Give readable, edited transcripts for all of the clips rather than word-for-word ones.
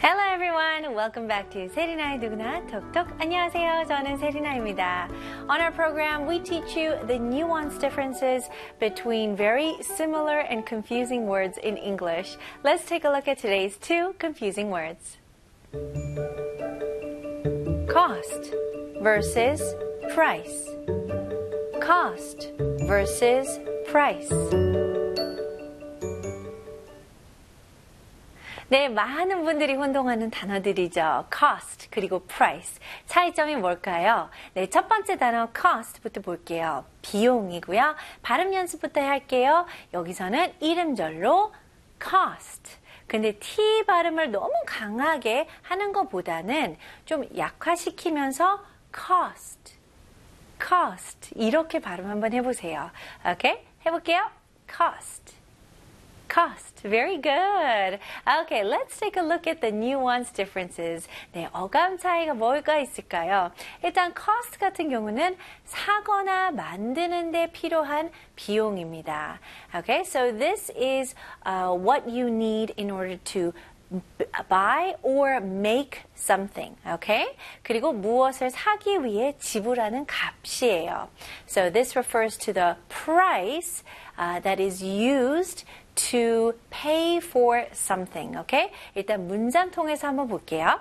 Hello everyone! Welcome back to 세리나의 누구나 톡톡. 안녕하세요. 저는 세리나입니다. On our program, we teach you the nuanced differences between very similar and confusing words in English. Let's take a look at today's two confusing words. Cost versus price. Cost versus price. 네, 많은 분들이 혼동하는 단어들이죠. cost 그리고 price. 차이점이 뭘까요? 네, 첫 번째 단어 cost부터 볼게요. 비용이고요. 발음 연습부터 할게요. 여기서는 이름절로 cost. 근데 T 발음을 너무 강하게 하는 것보다는 좀 약화시키면서 cost. cost. 이렇게 발음 한번 해보세요. 오케이? 해볼게요. cost. Cost. Very good. Okay, let's take a look at the nuanced differences. 네, 어감 차이가 뭐가 있을까요? 일단 cost 같은 경우는 사거나 만드는 데 필요한 비용입니다. Okay, so this is what you need in order to buy or make something. Okay? 그리고 무엇을 사기 위해 지불하는 값이에요. So this refers to the price that is used to pay for something. Okay? 일단 문장 통해서 한번 볼게요.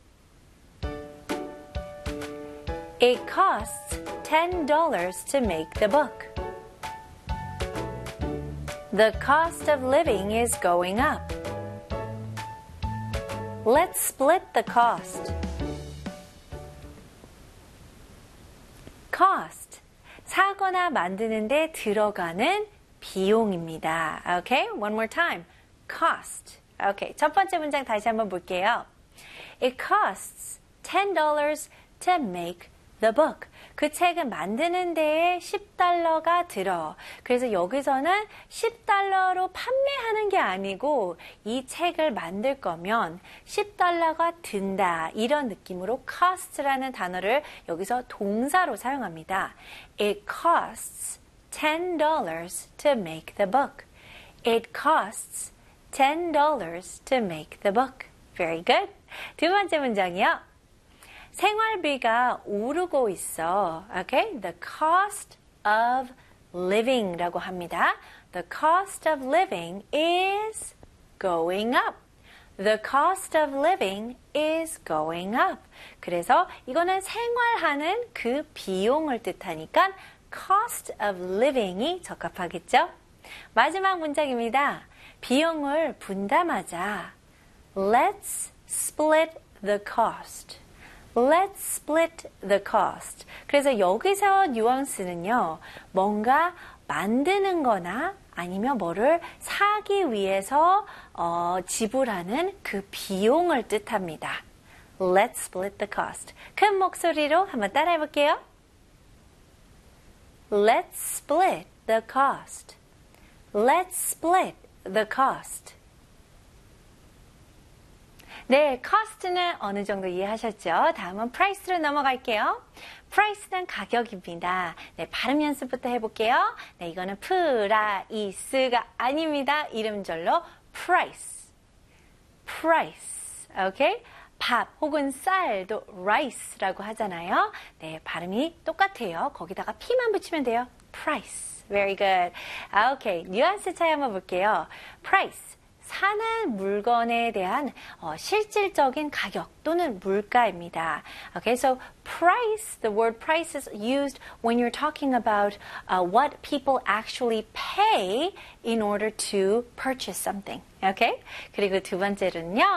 It costs $10 to make the book. The cost of living is going up. Let's split the cost. Cost. 사거나 만드는 데 들어가는 비용입니다. Okay? One more time. Cost. Okay. 첫 번째 문장 다시 한번 볼게요. It costs $10 to make the book. 그 책을 만드는 데에 $10가 들어. 그래서 여기서는 $10로 판매하는 게 아니고 이 책을 만들 거면 $10가 든다. 이런 느낌으로 cost라는 단어를 여기서 동사로 사용합니다. It costs $10 to make the book. It costs $10 to make the book. Very good. 두 번째 문장이요. 생활비가 오르고 있어. Okay? The cost of living라고 합니다. The cost of living is going up. The cost of living is going up. 그래서 이거는 생활하는 그 비용을 뜻하니까 cost of living이 적합하겠죠? 마지막 문장입니다. 비용을 분담하자. Let's split the cost. Let's split the cost. 그래서 여기서 뉘앙스는요. 뭔가 만드는 거나 아니면 뭐를 사기 위해서 지불하는 그 비용을 뜻합니다. Let's split the cost. 큰 목소리로 한번 따라해 볼게요. Let's split the cost. Let's split the cost. 네, cost는 어느 정도 이해하셨죠? 다음은 price로 넘어갈게요. price는 가격입니다. 네, 발음 연습부터 해볼게요. 네, 이거는 프라이스가 아닙니다. 이름절로 price. price. 오케이? 밥 혹은 쌀도 rice라고 하잖아요. 네, 발음이 똑같아요. 거기다가 P만 붙이면 돼요. price. Very good. 오케이, 뉘앙스 차이 한번 볼게요. price. 사는 물건에 대한 실질적인 가격 또는 물가입니다. Okay, so price, the word price is used when you're talking about what people actually pay in order to purchase something. Okay? 그리고 두 번째로는요.